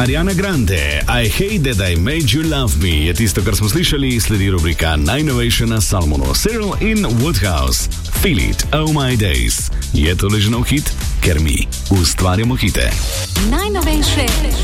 Ariana Grande, I Hate That I Made You Love Me je tisto, kar smo slišali, sledi rubrika najnovejša na Salmonu. Cyril in Woodhouse, Feel It, Oh My Days. Je to le že nov hit? Ker mi ustvarjamo hite. Najnovejše